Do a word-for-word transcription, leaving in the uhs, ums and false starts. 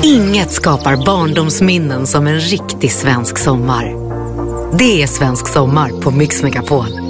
Inget skapar barndomsminnen som en riktig svensk sommar. Det är svensk sommar på Mix Megapol.